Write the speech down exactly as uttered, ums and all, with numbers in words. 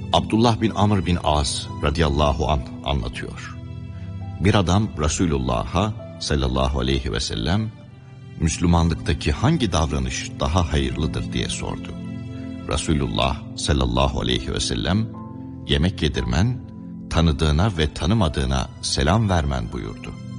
Abdullah bin Amr bin As radıyallahu anh anlatıyor. Bir adam Resulullah'a sallallahu aleyhi ve sellem, Müslümanlıktaki hangi davranış daha hayırlıdır diye sordu. Resulullah sallallahu aleyhi ve sellem, yemek yedirmen, tanıdığına ve tanımadığına selam vermen buyurdu.